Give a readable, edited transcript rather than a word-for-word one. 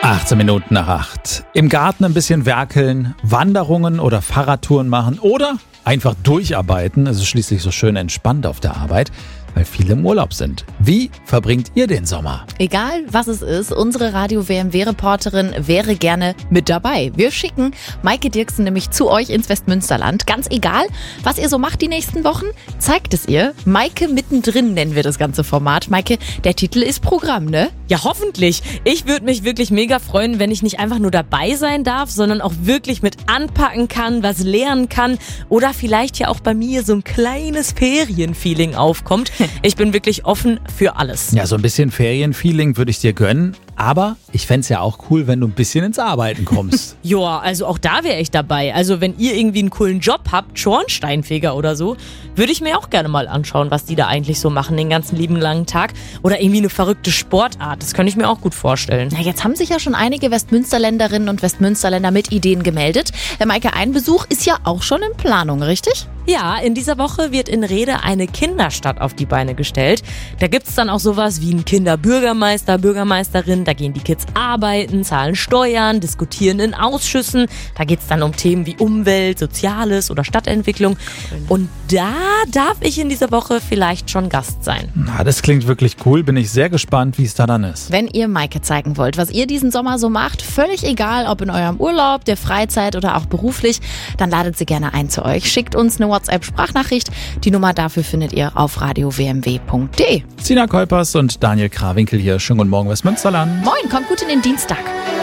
18 Minuten nach 8. Im Garten ein bisschen werkeln, Wanderungen oder Fahrradtouren machen oder einfach durcharbeiten. Es ist schließlich so schön entspannt auf der Arbeit, weil viele im Urlaub sind. Wie verbringt ihr den Sommer? Egal was es ist, unsere Radio-WMW-Reporterin wäre gerne mit dabei. Wir schicken Maike Dirksen nämlich zu euch ins Westmünsterland. Ganz egal, was ihr so macht die nächsten Wochen, zeigt es ihr. Maike mittendrin nennen wir das ganze Format. Maike, der Titel ist Programm, ne? Ja, hoffentlich. Ich würde mich wirklich mega freuen, wenn ich nicht einfach nur dabei sein darf, sondern auch wirklich mit anpacken kann, was lernen kann oder vielleicht ja auch bei mir so ein kleines Ferienfeeling aufkommt. Ich bin wirklich offen für alles. Ja, so ein bisschen Ferienfeeling würde ich dir gönnen, aber ich fände es ja auch cool, wenn du ein bisschen ins Arbeiten kommst. Ja, also auch da wäre ich dabei. Also wenn ihr irgendwie einen coolen Job habt, Schornsteinfeger oder so, würde ich mir auch gerne mal anschauen, was die da eigentlich so machen den ganzen lieben langen Tag. Oder irgendwie eine verrückte Sportart, das könnte ich mir auch gut vorstellen. Na, jetzt haben sich ja schon einige Westmünsterländerinnen und Westmünsterländer mit Ideen gemeldet. Maike, ein Besuch ist ja auch schon in Planung, richtig? Ja, in dieser Woche wird in Rhede eine Kinderstadt auf die Beine gestellt. Da gibt's dann auch sowas wie einen Kinderbürgermeister, Bürgermeisterin. Da gehen die Kids arbeiten, zahlen Steuern, diskutieren in Ausschüssen. Da geht's dann um Themen wie Umwelt, Soziales oder Stadtentwicklung. Und da darf ich in dieser Woche vielleicht schon Gast sein. Na, das klingt wirklich cool. Bin ich sehr gespannt, wie es da dann ist. Wenn ihr Maike zeigen wollt, was ihr diesen Sommer so macht, völlig egal, ob in eurem Urlaub, der Freizeit oder auch beruflich, dann ladet sie gerne ein zu euch. Schickt uns eine WhatsApp-Sprachnachricht. Die Nummer dafür findet ihr auf radio-wmw.de. Sina Kolpers und Daniel Krawinkel hier. Schönen guten Morgen, Westmünsterland. Moin, kommt gut in den Dienstag.